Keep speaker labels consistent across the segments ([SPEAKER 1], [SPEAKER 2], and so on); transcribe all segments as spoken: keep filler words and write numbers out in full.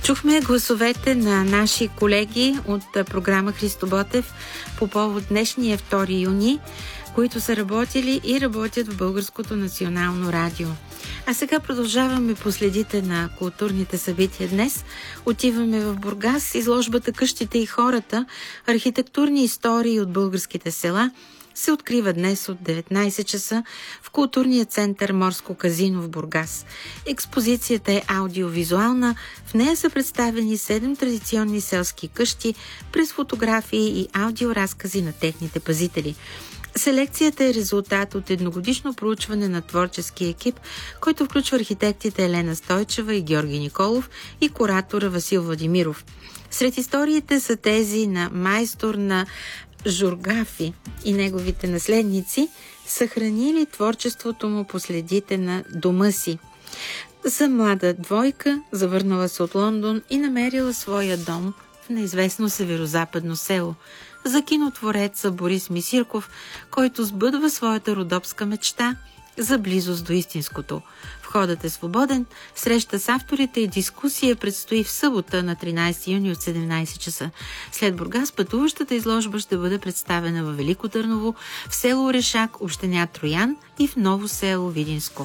[SPEAKER 1] Чухме гласовете на наши колеги от програма Христо Ботев по повод днешния втори юни, които са работили и работят в Българското национално радио. А сега продължаваме по следите на културните събития днес. Отиваме в Бургас, изложбата "Къщите и хората", архитектурни истории от българските села, се открива днес от деветнайсет часа в културния център Морско казино в Бургас. Експозицията е аудиовизуална, в нея са представени седем традиционни селски къщи през фотографии и аудиоразкази на техните пазители. Селекцията е резултат от едногодишно проучване на творческия екип, който включва архитектите Елена Стойчева и Георги Николов и куратора Васил Владимиров. Сред историите са тези на майстор на Жургафи и неговите наследници, съхранили творчеството му по следите на дома си. За млада двойка, завърнала се от Лондон и намерила своя дом в неизвестно северозападно село. За кинотвореца Борис Мисирков, който сбъдва своята родопска мечта за близост до истинското. Входът е свободен, среща с авторите и дискусия предстои в събота на тринайсети юни от седемнайсет часа. След Бургас пътуващата изложба ще бъде представена във Велико Търново, в село Орешак, община Троян и в Ново село Видинско.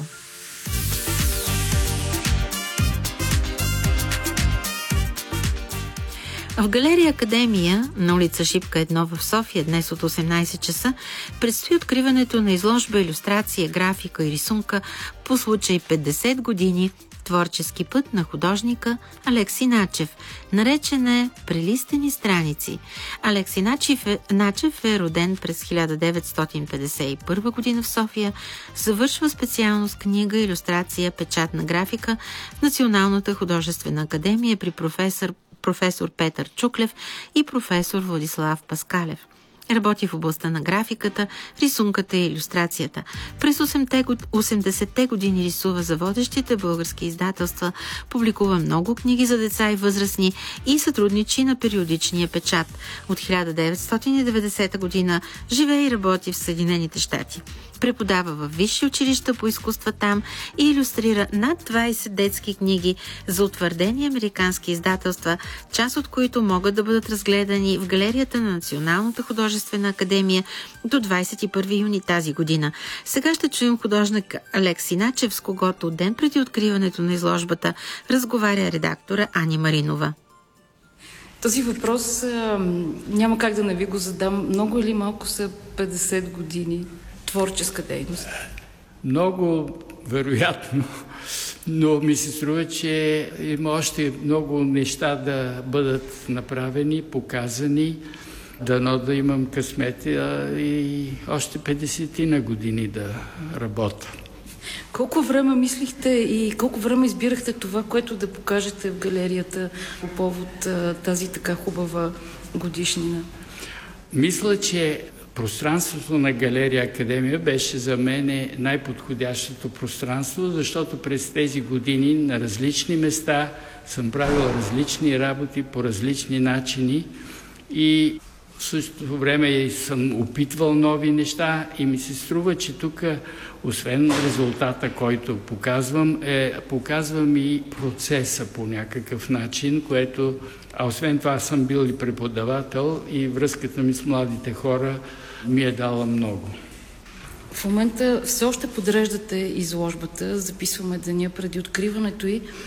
[SPEAKER 1] В галерия Академия на улица Шипка едно в София днес от осемнайсет часа предстои откриването на изложба, илюстрация, графика и рисунка по случай петдесет години творчески път на художника Алекси Начев. Наречена е "Прелистени страници". Алекси Начев е, Начев е роден през хиляда деветстотин петдесет и първа година в София. Завършва специалност книга, илюстрация, печатна графика в Националната художествена академия при професор професор Петър Чуклев и професор Владислав Паскалев. Работи в областта на графиката, рисунката и илюстрацията. През осемдесетте години рисува за водещите български издателства, публикува много книги за деца и възрастни и сътрудничи на периодичния печат. От хиляда деветстотин и деветдесета година живее и работи в Съединените щати. Преподава във висши училища по изкуства там и илюстрира над двайсет детски книги за утвърдени американски издателства, част от които могат да бъдат разгледани в галерията на Националната художествена академия до двайсет и първи юни тази година. Сега ще чуем художник Алекси Начев, с когото ден преди откриването на изложбата разговаря редактора Ани Маринова.
[SPEAKER 2] Този въпрос а, няма как да не ви го задам. Много или малко са петдесет години творческа дейност?
[SPEAKER 3] Много, вероятно, но ми се струва, че има още много неща да бъдат направени, показани, дано да имам късмет и още петдесет години да работя.
[SPEAKER 2] Колко време мислихте и колко време избирахте това, което да покажете в галерията по повод тази така хубава годишнина?
[SPEAKER 3] Мисля, че пространството на галерия Академия беше за мен най-подходящото пространство, защото през тези години на различни места съм правил различни работи по различни начини и в същото време съм опитвал нови неща и ми се струва, че тук, освен резултата, който показвам, е, показвам и процеса по някакъв начин, което, а освен това съм бил и преподавател и връзката ми с младите хора ми е дала много.
[SPEAKER 2] В момента все още подреждате изложбата, записваме деня преди откриването й.